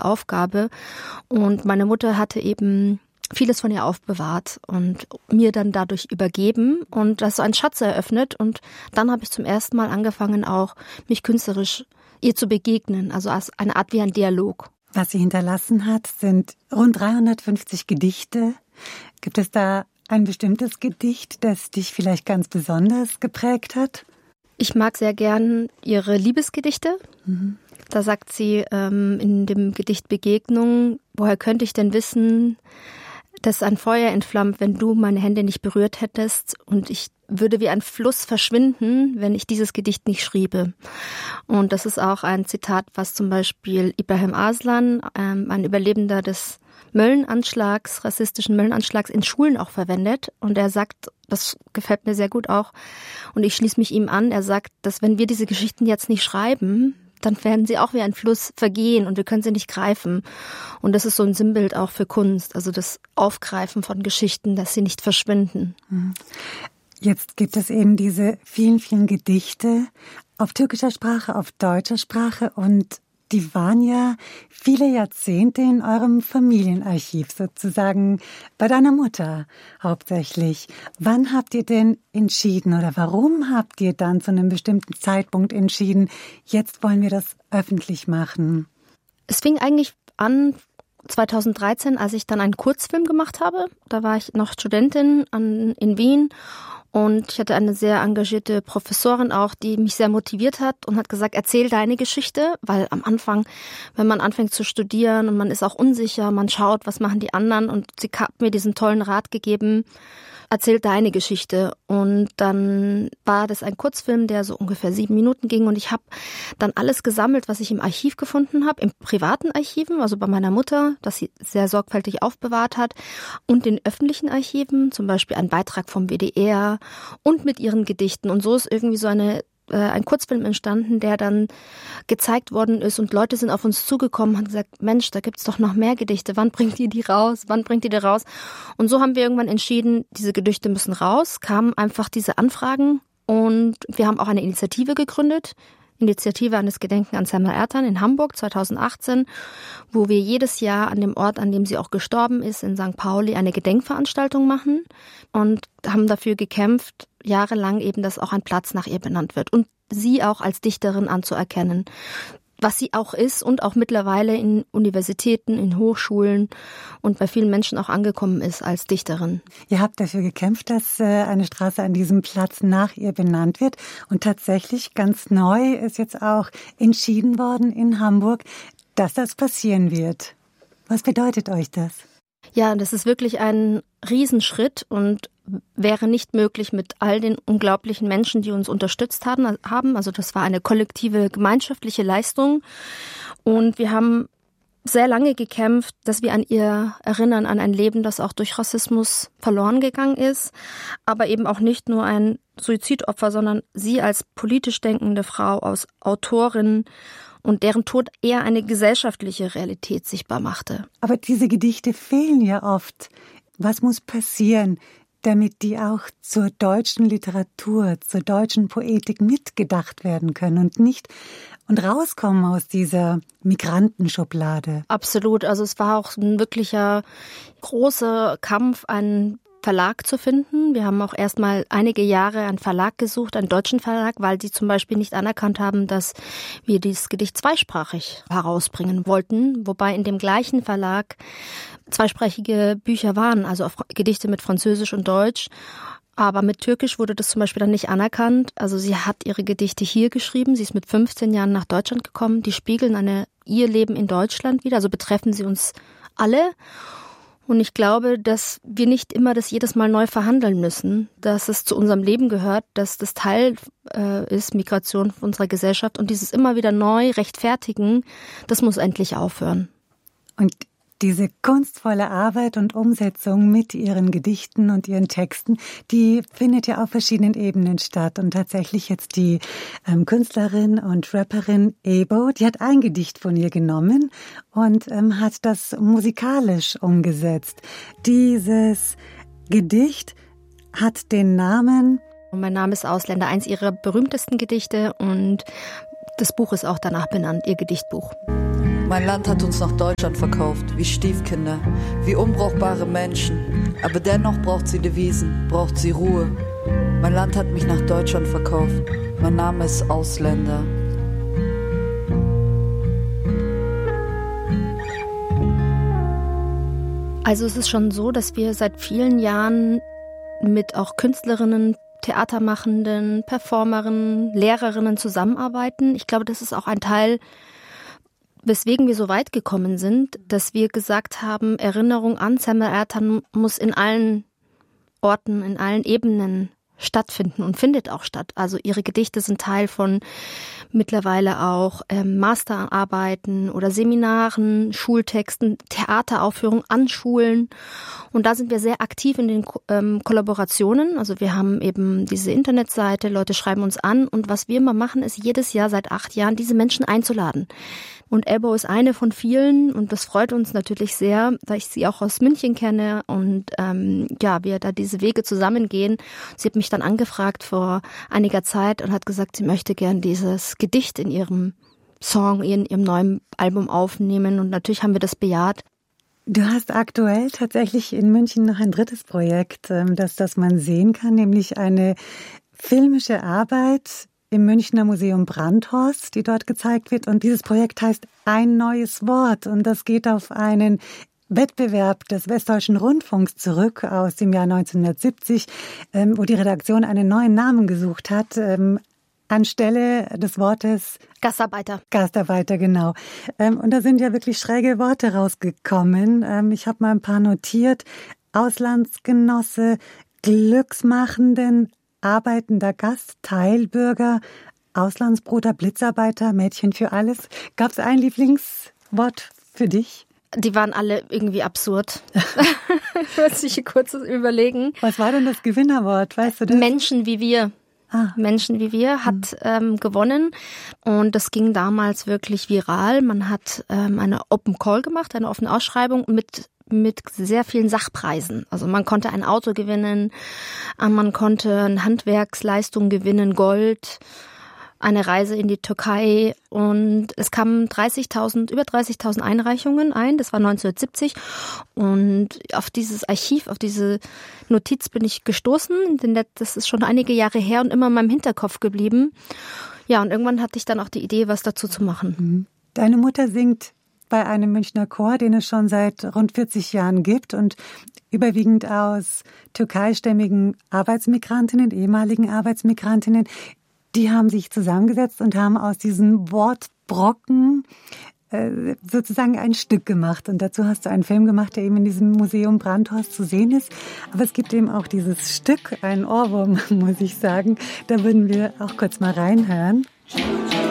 Aufgabe. Und meine Mutter hatte eben vieles von ihr aufbewahrt und mir dann dadurch übergeben und das so ein Schatz eröffnet. Und dann habe ich zum ersten Mal angefangen, auch mich künstlerisch ihr zu begegnen, also als eine Art wie ein Dialog. Was sie hinterlassen hat, sind rund 350 Gedichte. Gibt es da ein bestimmtes Gedicht, das dich vielleicht ganz besonders geprägt hat? Ich mag sehr gern ihre Liebesgedichte. Da sagt sie in dem Gedicht Begegnung: Woher könnte ich denn wissen, dass ein Feuer entflammt, wenn du meine Hände nicht berührt hättest, und ich würde wie ein Fluss verschwinden, wenn ich dieses Gedicht nicht schriebe. Und das ist auch ein Zitat, was zum Beispiel Ibrahim Aslan, ein Überlebender des Möllenanschlags, rassistischen Möllenanschlags, in Schulen auch verwendet. Und er sagt, das gefällt mir sehr gut auch, und ich schließe mich ihm an, er sagt, dass wenn wir diese Geschichten jetzt nicht schreiben, dann werden sie auch wie ein Fluss vergehen und wir können sie nicht greifen. Und das ist so ein Sinnbild auch für Kunst, also das Aufgreifen von Geschichten, dass sie nicht verschwinden. Jetzt gibt es eben diese vielen, vielen Gedichte auf türkischer Sprache, auf deutscher Sprache, und die waren ja viele Jahrzehnte in eurem Familienarchiv, sozusagen bei deiner Mutter hauptsächlich. Wann habt ihr denn entschieden oder warum habt ihr dann zu einem bestimmten Zeitpunkt entschieden, jetzt wollen wir das öffentlich machen? Es fing eigentlich an 2013, als ich dann einen Kurzfilm gemacht habe. Da war ich noch Studentin in Wien. Und ich hatte eine sehr engagierte Professorin auch, die mich sehr motiviert hat und hat gesagt, erzähl deine Geschichte, weil am Anfang, wenn man anfängt zu studieren und man ist auch unsicher, man schaut, was machen die anderen, und sie hat mir diesen tollen Rat gegeben, erzähl deine Geschichte. Und dann war das ein Kurzfilm, der so ungefähr 7 Minuten ging, und ich habe dann alles gesammelt, was ich im Archiv gefunden habe, im privaten Archiven, also bei meiner Mutter, das sie sehr sorgfältig aufbewahrt hat, und in öffentlichen Archiven, zum Beispiel ein Beitrag vom WDR und mit ihren Gedichten. Und so ist irgendwie so ein Kurzfilm entstanden, der dann gezeigt worden ist, und Leute sind auf uns zugekommen und haben gesagt, Mensch, da gibt's doch noch mehr Gedichte, wann bringt ihr die raus, Und so haben wir irgendwann entschieden, diese Gedichte müssen raus, kamen einfach diese Anfragen, und wir haben auch eine Initiative gegründet, Initiative an das Gedenken an Selma Ertan in Hamburg 2018, wo wir jedes Jahr an dem Ort, an dem sie auch gestorben ist, in St. Pauli, eine Gedenkveranstaltung machen und haben dafür gekämpft, jahrelang eben, dass auch ein Platz nach ihr benannt wird und sie auch als Dichterin anzuerkennen, was sie auch ist und auch mittlerweile in Universitäten, in Hochschulen und bei vielen Menschen auch angekommen ist als Dichterin. Ihr habt dafür gekämpft, dass eine Straße an diesem Platz nach ihr benannt wird. Und tatsächlich ganz neu ist jetzt auch entschieden worden in Hamburg, dass das passieren wird. Was bedeutet euch das? Ja, das ist wirklich ein Riesenschritt und wäre nicht möglich mit all den unglaublichen Menschen, die uns unterstützt haben. Also das war eine kollektive, gemeinschaftliche Leistung. Und wir haben sehr lange gekämpft, dass wir an ihr erinnern, an ein Leben, das auch durch Rassismus verloren gegangen ist. Aber eben auch nicht nur ein Suizidopfer, sondern sie als politisch denkende Frau, als Autorin, und deren Tod eher eine gesellschaftliche Realität sichtbar machte. Aber diese Gedichte fehlen ja oft. Was muss passieren, damit die auch zur deutschen Literatur, zur deutschen Poetik mitgedacht werden können und rauskommen aus dieser Migrantenschublade? Absolut. Also es war auch ein wirklicher großer Kampf, einen Verlag zu finden. Wir haben auch erstmal einige Jahre einen Verlag gesucht, einen deutschen Verlag, weil die zum Beispiel nicht anerkannt haben, dass wir dieses Gedicht zweisprachig herausbringen wollten, wobei in dem gleichen Verlag zweisprachige Bücher waren, also Gedichte mit Französisch und Deutsch. Aber mit Türkisch wurde das zum Beispiel dann nicht anerkannt. Also sie hat ihre Gedichte hier geschrieben. Sie ist mit 15 Jahren nach Deutschland gekommen. Die spiegeln ihr Leben in Deutschland wider, also betreffen sie uns alle. Und ich glaube, dass wir nicht immer das jedes Mal neu verhandeln müssen, dass es zu unserem Leben gehört, dass das Teil ist, Migration unserer Gesellschaft, und dieses immer wieder neu rechtfertigen, das muss endlich aufhören. Und diese kunstvolle Arbeit und Umsetzung mit ihren Gedichten und ihren Texten, die findet ja auf verschiedenen Ebenen statt. Und tatsächlich jetzt die Künstlerin und Rapperin Ebo, die hat ein Gedicht von ihr genommen und hat das musikalisch umgesetzt. Dieses Gedicht hat den Namen... Mein Name ist Ausländer, eins ihrer berühmtesten Gedichte, und das Buch ist auch danach benannt, ihr Gedichtbuch. Mein Land hat uns nach Deutschland verkauft, wie Stiefkinder, wie unbrauchbare Menschen. Aber dennoch braucht sie Devisen, braucht sie Ruhe. Mein Land hat mich nach Deutschland verkauft. Mein Name ist Ausländer. Also es ist schon so, dass wir seit vielen Jahren mit auch Künstlerinnen, Theatermachenden, Performerinnen, Lehrerinnen zusammenarbeiten. Ich glaube, das ist auch ein Teil, weswegen wir so weit gekommen sind, dass wir gesagt haben, Erinnerung an Semra Ertan muss in allen Orten, in allen Ebenen stattfinden und findet auch statt. Also ihre Gedichte sind Teil von mittlerweile auch Masterarbeiten oder Seminaren, Schultexten, Theateraufführungen an Schulen. Und da sind wir sehr aktiv in den Kollaborationen. Also wir haben eben diese Internetseite, Leute schreiben uns an. Und was wir immer machen, ist jedes Jahr seit 8 Jahren diese Menschen einzuladen. Und Elbow ist eine von vielen und das freut uns natürlich sehr, da ich sie auch aus München kenne und wir da diese Wege zusammengehen. Sie hat mich dann angefragt vor einiger Zeit und hat gesagt, sie möchte gern dieses Gedicht in ihrem Song, in ihrem neuen Album aufnehmen und natürlich haben wir das bejaht. Du hast aktuell tatsächlich in München noch ein drittes Projekt, das man sehen kann, nämlich eine filmische Arbeit im Münchner Museum Brandhorst, die dort gezeigt wird. Und dieses Projekt heißt Ein neues Wort. Und das geht auf einen Wettbewerb des Westdeutschen Rundfunks zurück aus dem Jahr 1970, wo die Redaktion einen neuen Namen gesucht hat, anstelle des Wortes Gastarbeiter. Gastarbeiter, genau. Und da sind ja wirklich schräge Worte rausgekommen. Ich habe mal ein paar notiert. Auslandsgenosse, Glücksmachenden, arbeitender Gast, Teilbürger, Auslandsbruder, Blitzarbeiter, Mädchen für alles. Gab es ein Lieblingswort für dich? Die waren alle irgendwie absurd. Ich muss mich kurz überlegen. Was war denn das Gewinnerwort, weißt du das? Menschen wie wir. Menschen wie wir hat gewonnen und das ging damals wirklich viral. Man hat eine Open Call gemacht, eine offene Ausschreibung mit sehr vielen Sachpreisen. Also man konnte ein Auto gewinnen, man konnte eine Handwerksleistung gewinnen, Gold, eine Reise in die Türkei und es kamen über 30.000 Einreichungen ein. Das war 1970 und auf dieses Archiv, auf diese Notiz bin ich gestoßen, denn das ist schon einige Jahre her und immer in meinem Hinterkopf geblieben. Ja, und irgendwann hatte ich dann auch die Idee, was dazu zu machen. Deine Mutter singt bei einem Münchner Chor, den es schon seit rund 40 Jahren gibt und überwiegend aus türkeistämmigen Arbeitsmigrantinnen, ehemaligen Arbeitsmigrantinnen. Die haben sich zusammengesetzt und haben aus diesen Wortbrocken sozusagen ein Stück gemacht. Und dazu hast du einen Film gemacht, der eben in diesem Museum Brandhorst zu sehen ist. Aber es gibt eben auch dieses Stück, ein Ohrwurm, muss ich sagen. Da würden wir auch kurz mal reinhören.